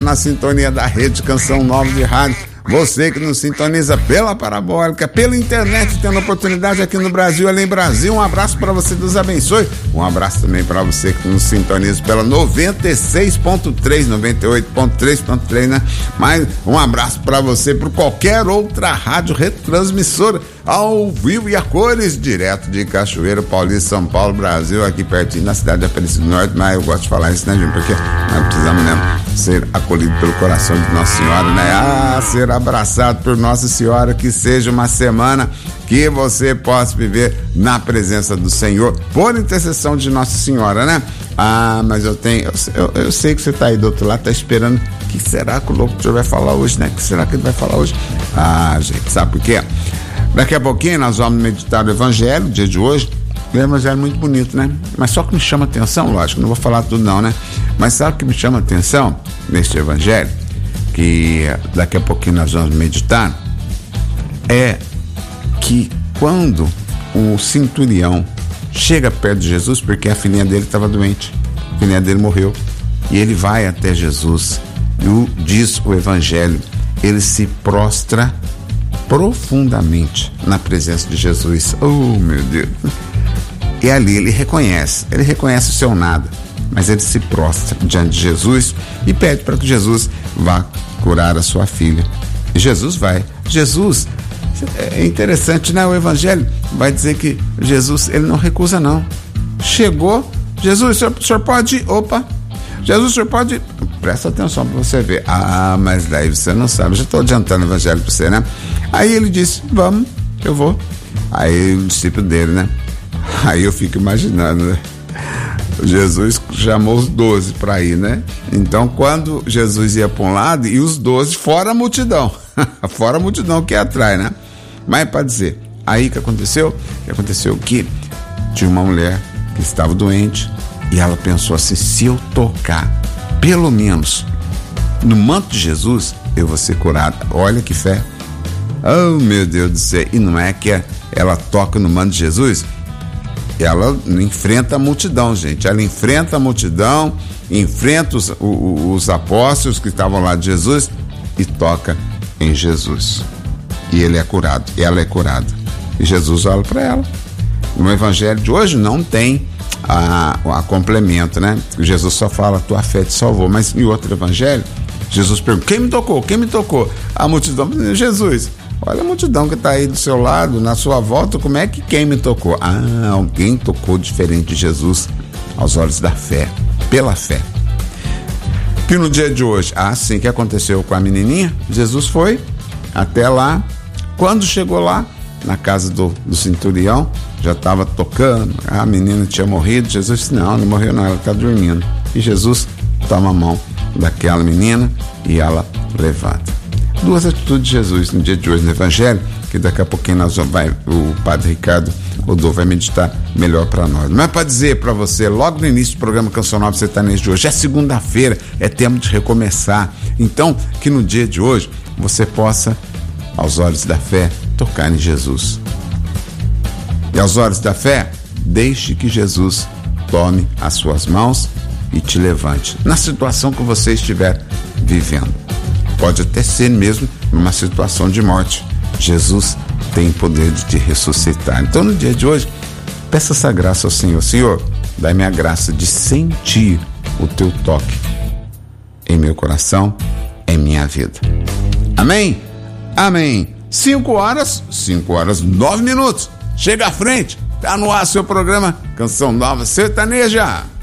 na sintonia da Rede Canção Nova de Rádio. Você que nos sintoniza pela parabólica, pela internet, tendo oportunidade aqui no Brasil, além Brasil, um abraço para você, Deus abençoe. Um abraço também para você que nos sintoniza pela 96.3, 98.3.3, né? Mas um abraço para você por qualquer outra rádio retransmissora, ao vivo e a cores, direto de Cachoeiro Paulista, São Paulo, Brasil, aqui pertinho na cidade de Aparecida do Norte. Mas eu gosto de falar isso, né, gente? Porque nós precisamos mesmo ser acolhidos pelo coração de Nossa Senhora, né? Ser abraçado por Nossa Senhora, que seja uma semana que você possa viver na presença do Senhor, por intercessão de Nossa Senhora, né? Mas eu sei que você tá aí do outro lado, tá esperando, que será que o locutor vai falar hoje, né? Que será que ele vai falar hoje? Gente, sabe por quê? Daqui a pouquinho nós vamos meditar o Evangelho, dia de hoje. O Evangelho é muito bonito, né? Mas só que me chama atenção, lógico, não vou falar tudo não, né? Mas sabe o que me chama atenção neste Evangelho, que daqui a pouquinho nós vamos meditar, é que quando o centurião chega perto de Jesus, porque a filhinha dele estava doente, a filhinha dele morreu, e ele vai até Jesus, e diz o Evangelho, ele se prostra profundamente na presença de Jesus. Oh, meu Deus! E ali ele reconhece o seu nada, mas ele se prostra diante de Jesus e pede para que Jesus vá curar a sua filha. E Jesus vai. Jesus, é interessante, né? O Evangelho vai dizer que Jesus, ele não recusa não. Chegou, Jesus, o senhor pode ir? Opa! Jesus, o senhor pode ir? Presta atenção para você ver. Mas daí você não sabe, já estou adiantando o Evangelho para você, né? Aí ele disse, vamos, eu vou. Aí o discípulo dele, né? Aí eu fico imaginando, né? Jesus chamou os 12 para ir, né? Então quando Jesus ia para um lado e os 12 fora a multidão, fora a multidão que ia atrás, né? Mas para dizer, aí o que aconteceu? Que tinha uma mulher que estava doente e ela pensou assim, se eu tocar pelo menos no manto de Jesus, eu vou ser curada. Olha que fé. Oh, meu Deus do céu. E não é que ela toca no manto de Jesus? Ela enfrenta a multidão, gente. Ela enfrenta a multidão, enfrenta os apóstolos que estavam lá de Jesus e toca em Jesus. E ele é curado, ela é curada. E Jesus olha para ela. No Evangelho de hoje não tem a complemento, né? Jesus só fala, tua fé te salvou. Mas em outro Evangelho, Jesus pergunta, quem me tocou? Quem me tocou? A multidão, Jesus. Olha a multidão que está aí do seu lado, na sua volta, como é que quem me tocou? Alguém tocou diferente de Jesus, aos olhos da fé, pela fé. Que no dia de hoje, assim que aconteceu com a menininha, Jesus foi até lá. Quando chegou lá, na casa do centurião, já estava tocando, a menina tinha morrido. Jesus disse, não morreu não, ela está dormindo. E Jesus toma a mão daquela menina e ela levanta. Duas atitudes de Jesus no dia de hoje no Evangelho, que daqui a pouquinho o Padre Ricardo Rodolfo vai meditar melhor para nós. Mas para dizer para você, logo no início do programa Canção Nova Sertaneja de hoje, é segunda-feira, é tempo de recomeçar. Então, que no dia de hoje você possa, aos olhos da fé, tocar em Jesus. E aos olhos da fé, deixe que Jesus tome as suas mãos e te levante na situação que você estiver vivendo. Pode até ser mesmo numa situação de morte. Jesus tem poder de te ressuscitar. Então no dia de hoje, peça essa graça ao Senhor. Senhor, dá-me a graça de sentir o teu toque em meu coração, em minha vida. Amém? Amém. 5 horas 9 minutos. Chega à frente. Tá no ar seu programa Canção Nova Sertaneja.